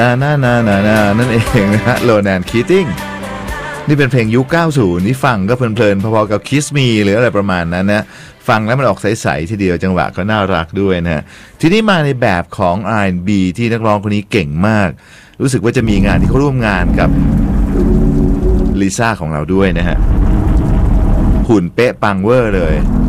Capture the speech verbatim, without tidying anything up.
นานานานานานั่นเองนะฮะโรแนนคีติ้งนี่เป็นเพลงยุคเก้าสิบนี่ฟังก็เพลินๆพอๆกับ Kiss Me หรืออะไรประมาณนั้นนะฟังแล้วมันออกใสๆทีเดียวจังหวะก็น่ารักด้วยนะฮะทีนี้มาในแบบของ อาร์ แอนด์ บี ที่นักร้องคนนี้เก่งมากรู้สึกว่าจะมีงานที่เขาร่วมงานกับลิซ่าของเราด้วยนะฮะหุ่นเป๊ะปังเวอร์เลย